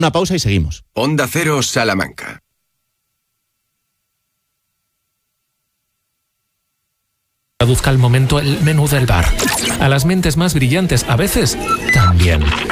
Una pausa y seguimos. Onda Cero, Salamanca. Traduzca al momento el menú del bar. A las mentes más brillantes, a veces, también.